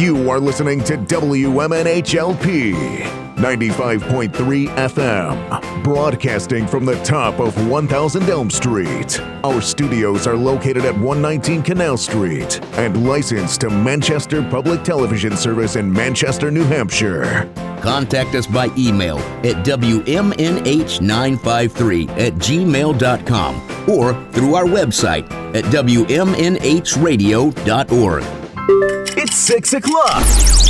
You are listening to WMNHLP 95.3 FM, broadcasting from the top of 1000 Elm Street. Our studios are located at 119 Canal Street and licensed to Manchester Public Television Service in Manchester, New Hampshire. Contact us by email at WMNH953@gmail.com or through our website at WMNHradio.org. It's 6 o'clock.